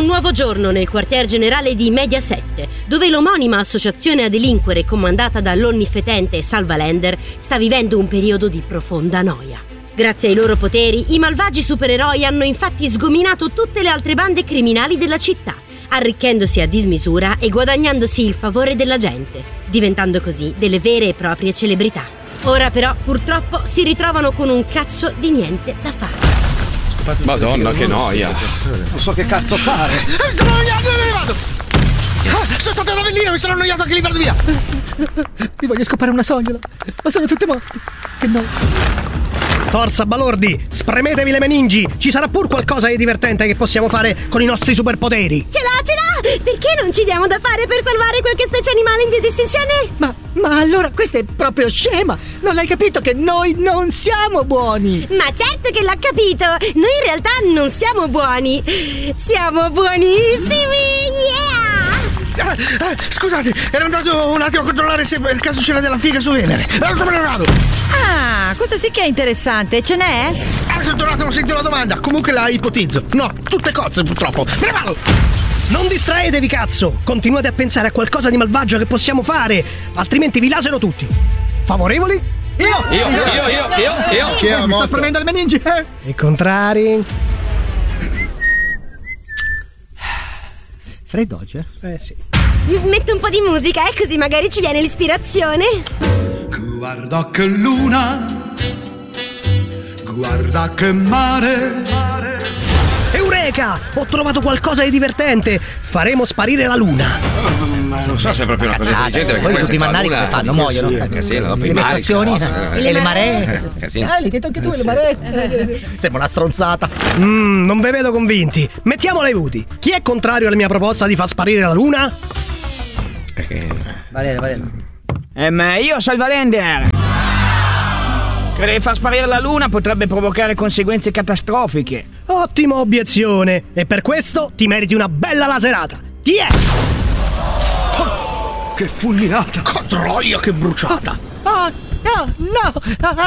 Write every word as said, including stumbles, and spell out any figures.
nuovo giorno nel quartier generale di Mediaset, dove l'omonima associazione a delinquere comandata dall'onnifetente Salvalender sta vivendo un periodo di profonda noia. Grazie ai loro poteri, i malvagi supereroi hanno infatti sgominato tutte le altre bande criminali della città, arricchendosi a dismisura e guadagnandosi il favore della gente, diventando così delle vere e proprie celebrità. Ora però, purtroppo, si ritrovano con un cazzo di niente da fare. Madonna, che noia. Non so che cazzo fare. Mi sono annoiato, dove ne vado? Ah, sono stato a Novellino, mi sono annoiato anche lì, vado via. Mi voglio scopare una sognola, ma sono tutte morte. Che no. Forza balordi, spremetevi le meningi. Ci sarà pur qualcosa di divertente che possiamo fare con i nostri superpoteri. Ce l'ha, ce l'ha! Perché non ci diamo da fare per salvare qualche specie animale in via di estinzione? Ma, ma allora questa è proprio scema. Non hai capito che noi non siamo buoni? Ma certo che l'ha capito. Noi in realtà non siamo buoni. Siamo buonissimi, yeah! Ah, ah, scusate, ero andato un attimo a controllare se per caso c'era della figa su Venere. Allora me ne vado. Ah, questo sì che è interessante, ce n'è? Ah, sono tornato, non sento la domanda. Comunque la ipotizzo. No, tutte cozze purtroppo. Me ne vado. Non distraetevi, cazzo! Continuate a pensare a qualcosa di malvagio che possiamo fare, altrimenti vi lasero tutti. Favorevoli? Io! Io, io, io, io, io! Che Mi sta spremendo il meningi, eh? E contrari? Freddo oggi, eh? Eh sì. Metto un po' di musica, eh, così magari ci viene l'ispirazione. Guarda che luna, guarda che mare. Eureka! Ho trovato qualcosa di divertente! Faremo sparire la luna! Ma non so se è proprio una cosa intelligente, perché poi poi i senza mannari luna, come fanno? sì, Muoiono. Sì, casino, dopo i Le mari si stazioni spostano, e le maree. Eh, casino. Ah, l'hai detto anche tu, le maree. Sembra una stronzata. Mmm, non ve vedo convinti. Mettiamola ai voti. Chi è contrario alla mia proposta di far sparire la luna? Valerio, Valerio. Ehm, io Salvalender. Credo che far sparire la luna potrebbe provocare conseguenze catastrofiche. Ottima obiezione. E per questo ti meriti una bella laserata. Ti è! Che fulminata! Troia, che bruciata! Ah, no, no! Ah,